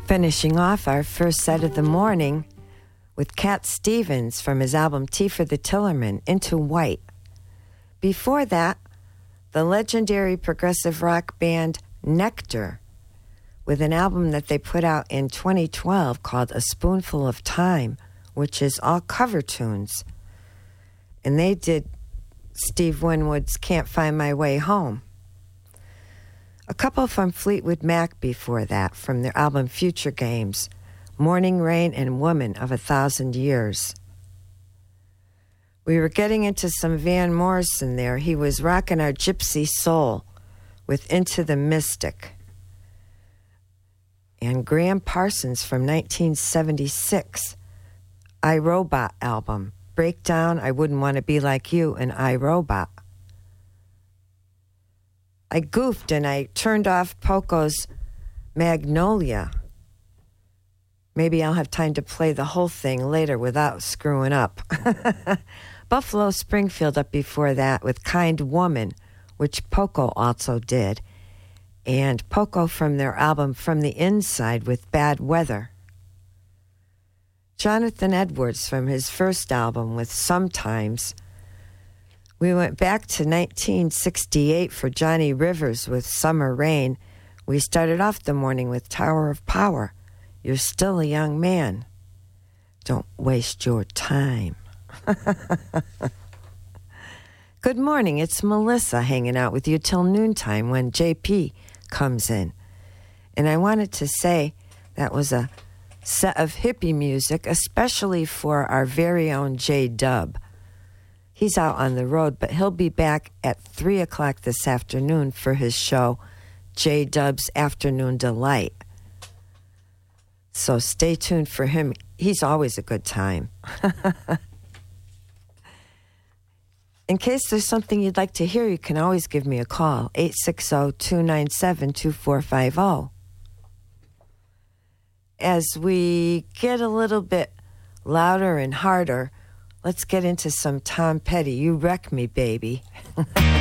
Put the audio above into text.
Finishing off our first set of the morning with Cat Stevens from his album Tea for the Tillerman, Into White. Before that, the legendary progressive rock band Nectar with an album that they put out in 2012 called A Spoonful of Time, which is all cover tunes. And they did Steve Winwood's Can't Find My Way Home. A couple from Fleetwood Mac before that, from their album Future Games, Morning Rain and Woman of 1,000 Years. We were getting into some Van Morrison there. He was rocking our gypsy soul with Into the Mystic. And Graham Parsons from 1976, iRobot album, Breakdown, I Wouldn't Want to Be Like You, and iRobot. I goofed and I turned off Poco's Magnolia. Maybe I'll have time to play the whole thing later without screwing up. Buffalo Springfield up before that with Kind Woman, which Poco also did. And Poco from their album From the Inside with Bad Weather. Jonathan Edwards from his first album with Sometimes. We went back to 1968 for Johnny Rivers with Summer Rain. We started off the morning with Tower of Power. You're still a young man. Don't waste your time. Good morning. It's Melissa hanging out with you till noontime when JP comes in. And I wanted to say that was a set of hippie music, especially for our very own J-Dub. He's out on the road, but he'll be back at 3 o'clock this afternoon for his show, J-Dub's Afternoon Delight. So stay tuned for him. He's always a good time. In case there's something you'd like to hear, you can always give me a call, 860-297-2450. As we get a little bit louder and harder, let's get into some Tom Petty. You wreck me, baby.